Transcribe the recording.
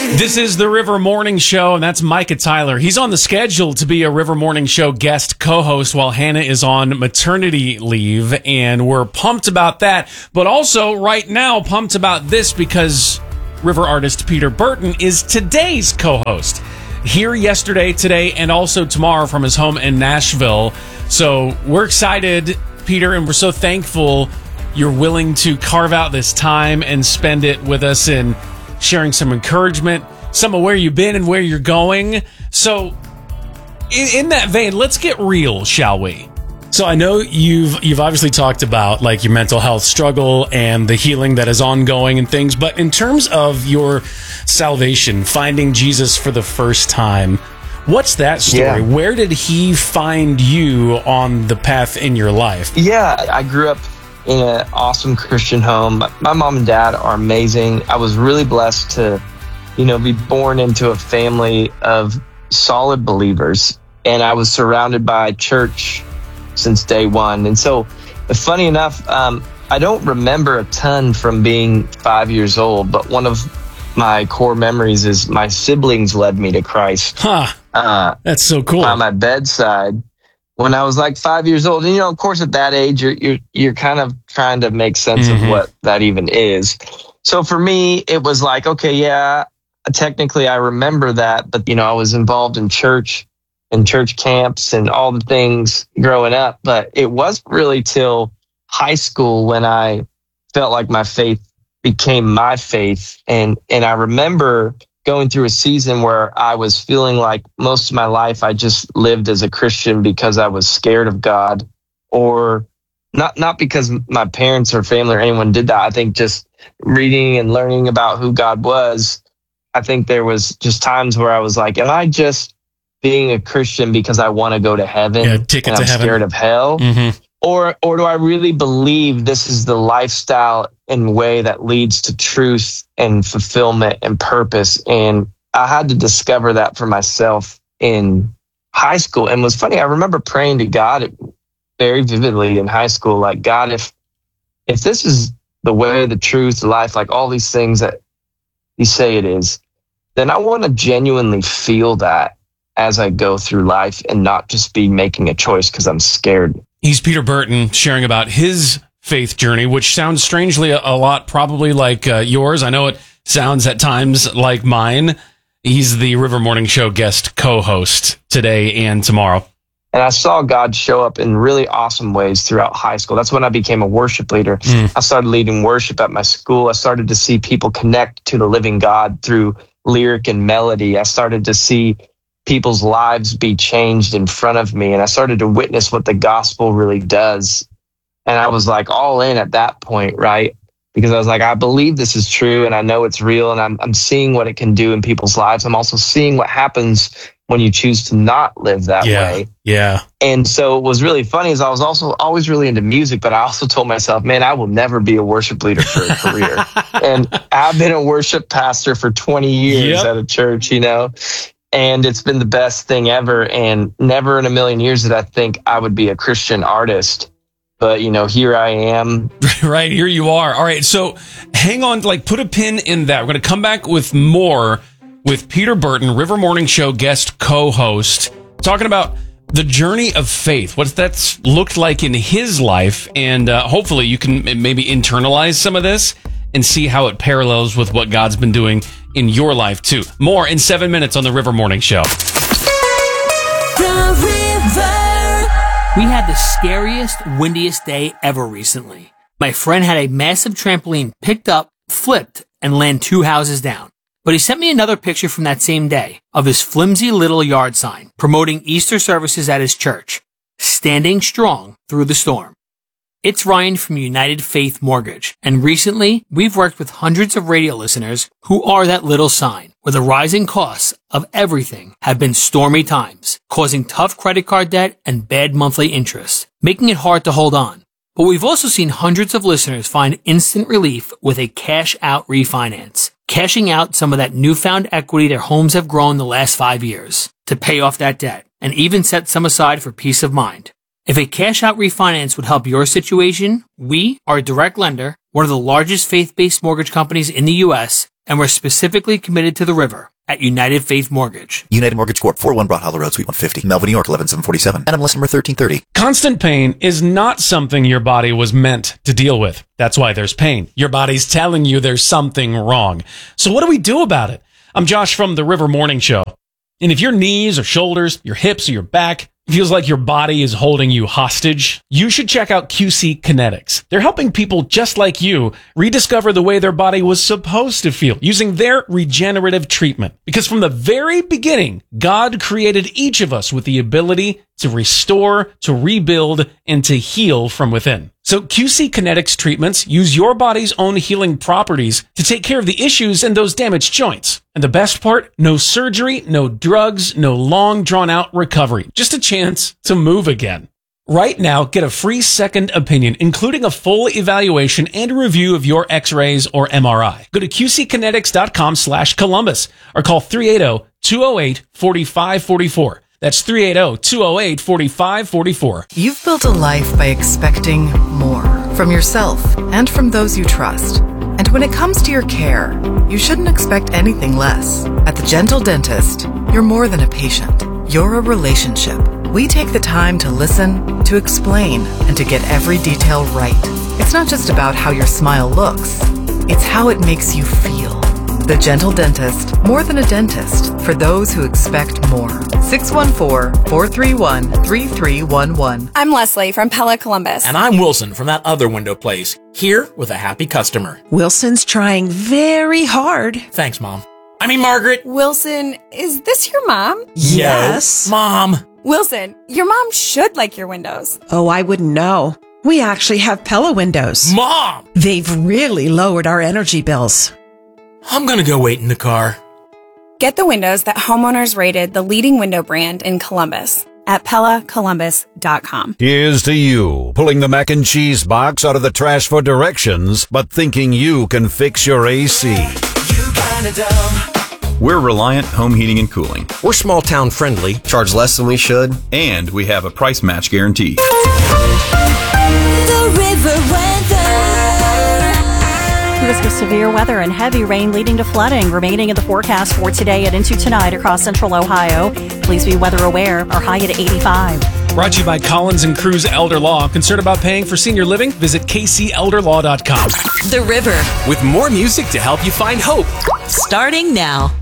This is the River Morning Show, and that's Micah Tyler. He's on the schedule to be a River Morning Show guest co-host while Hannah is on maternity leave, and we're pumped about that. But also, right now, pumped about this because River artist Peter Burton is today's co-host. Here yesterday, today, and also tomorrow from his home in Nashville. So we're excited, Peter, and we're so thankful you're willing to carve out this time and spend it with us in sharing some encouragement, some of where you've been and where you're going. So in that vein, let's get real, shall we? So I know you've obviously talked about like your mental health struggle and the healing that is ongoing and things, but in terms of your salvation, finding Jesus for the first time, what's that story? Yeah. Where did he find you on the path in your life? Yeah, I grew up in an awesome Christian home. My mom and dad are amazing. I was really blessed to, be born into a family of solid believers, and I was surrounded by church since day one. And so, funny enough, I don't remember a ton from being 5 years old, but one of my core memories is my siblings led me to Christ. That's so cool. On my bedside when I was like 5 years old. And, of course, at that age, you're kind of trying to make sense of what that even is. So for me, it was like, okay, yeah, technically I remember that, but, I was involved in church and church camps and all the things growing up. But it wasn't really till high school when I felt like my faith became my faith. And I remember going through a season where I was feeling like most of my life I just lived as a Christian because I was scared of God, or not because my parents or family or anyone did that. I think just reading and learning about who God was, I think there was just times where I was like, am I just being a Christian because I want to go to heaven and I'm scared of hell? Or do I really believe this is the lifestyle and way that leads to truth and fulfillment and purpose? And I had to discover that for myself in high school. And it was funny, I remember praying to God very vividly in high school, like, God, if this is the way, the truth, the life, like all these things that you say it is, then I want to genuinely feel that as I go through life and not just be making a choice because I'm scared. He's Peter Burton sharing about his faith journey, which sounds strangely a lot probably like yours. I know it sounds at times like mine. He's the River Morning Show guest co-host today and tomorrow. And I saw God show up in really awesome ways throughout high school. That's when I became a worship leader. I started leading worship at my school. I started to see people connect to the living God through lyric and melody. I started to see people's lives be changed in front of me. And I started to witness what the gospel really does. And I was like all in at that point, right? Because I was like, I believe this is true and I know it's real, and I'm seeing what it can do in people's lives. I'm also seeing what happens when you choose to not live that way. Yeah. And so what was really funny is I was also always really into music, but I also told myself, man, I will never be a worship leader for a career. And I've been a worship pastor for 20 years at a church, and it's been the best thing ever. And never in a million years did I think I would be a Christian artist. But, here I am. Right, here you are. All right, so hang on, put a pin in that. We're going to come back with more with Peter Burton, River Morning Show guest co-host, talking about the journey of faith, what that's looked like in his life. And hopefully you can maybe internalize some of this and see how it parallels with what God's been doing in your life, too. More in 7 minutes on the River Morning Show. The River. We had the scariest, windiest day ever recently. My friend had a massive trampoline picked up, flipped, and land 2 houses down. But he sent me another picture from that same day of his flimsy little yard sign promoting Easter services at his church, standing strong through the storm. It's Ryan from United Faith Mortgage, and recently we've worked with hundreds of radio listeners who are that little sign, where the rising costs of everything have been stormy times, causing tough credit card debt and bad monthly interest, making it hard to hold on. But we've also seen hundreds of listeners find instant relief with a cash-out refinance, cashing out some of that newfound equity their homes have grown the last 5 years to pay off that debt, and even set some aside for peace of mind. If a cash-out refinance would help your situation, we are a direct lender, one of the largest faith-based mortgage companies in the U.S., And we're specifically committed to the river at United Faith Mortgage. United Mortgage Corp. 401 Broad Hollow Road, Suite 150, Melville, New York, 11747. NMLS number 1330. Constant pain is not something your body was meant to deal with. That's why there's pain. Your body's telling you there's something wrong. So what do we do about it? I'm Josh from the River Morning Show. And if your knees or shoulders, your hips or your back feels like your body is holding you hostage, you should check out QC Kinetics. They're helping people just like you rediscover the way their body was supposed to feel using their regenerative treatment. Because from the very beginning, God created each of us with the ability to restore, to rebuild, and to heal from within. So QC Kinetics treatments use your body's own healing properties to take care of the issues in those damaged joints. And the best part, no surgery, no drugs, no long drawn out recovery. Just a chance to move again. Right now, get a free second opinion, including a full evaluation and a review of your x-rays or MRI. Go to qckinetics.com/Columbus or call 380-208-4544. That's 380-208-4544. You've built a life by expecting more from yourself and from those you trust. And when it comes to your care, you shouldn't expect anything less. At the Gentle Dentist, you're more than a patient. You're a relationship. We take the time to listen, to explain, and to get every detail right. It's not just about how your smile looks. It's how it makes you feel. The Gentle Dentist, more than a dentist, for those who expect more. 614-431-3311. I'm Leslie from Pella Columbus. And I'm Wilson from that other window place, here with a happy customer. Wilson's trying very hard. Thanks, Mom. I mean, Margaret. Wilson, is this your mom? Yes. No, Mom. Wilson, your mom should like your windows. Oh, I wouldn't know. We actually have Pella windows. Mom! They've really lowered our energy bills. I'm gonna go wait in the car. Get the windows that homeowners rated the leading window brand in Columbus at PellaColumbus.com. Here's to you, pulling the mac and cheese box out of the trash for directions, but thinking you can fix your AC. We're Reliant Home Heating and Cooling. We're small town friendly, charge less than we should, and we have a price match guarantee. The River Weather. Risk of severe weather and heavy rain leading to flooding remaining in the forecast for today and into tonight across central Ohio. Please be weather aware. Our high at 85. Brought to you by Collins and Cruz Elder Law. Concerned about paying for senior living? Visit kcelderlaw.com. The River. With more music to help you find hope. Starting now.